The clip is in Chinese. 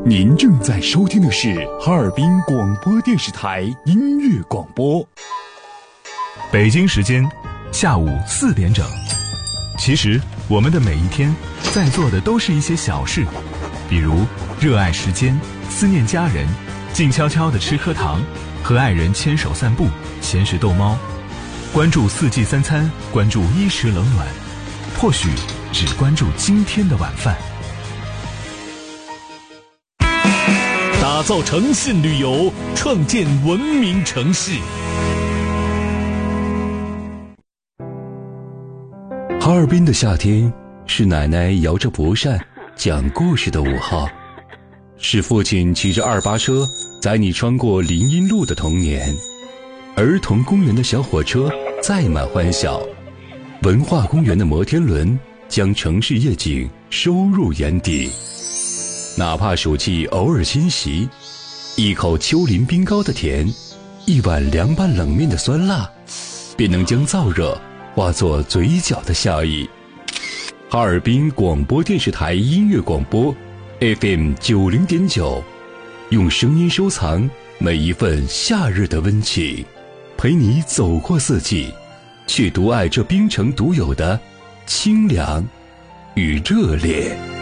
您正在收听的是哈尔滨广播电视台音乐广播。 北京时间下午4点整。其实我们的每一天在做的都是一些小事，比如热爱时间，思念家人，静悄悄地吃颗糖，和爱人牵手散步，闲时逗猫，关注4季3餐，关注衣食冷暖，或许只关注今天的晚饭。 打造诚信旅游，创建文明城市。 哈尔滨的夏天，是奶奶摇着蒲扇讲故事的午后，是父亲骑着2八车载你穿过林荫路的童年，儿童公园的小火车载满欢笑，文化公园的摩天轮将城市夜景收入眼底。哪怕暑气偶尔侵袭，一口丘陵冰糕的甜，一碗凉拌冷面的酸辣，便能将燥热化作嘴角的笑意。哈尔滨广播电视台音乐广播 FM 90.9，用声音收藏每一份夏日的温情，陪你走过4季，却独爱这冰城独有的清凉与热烈。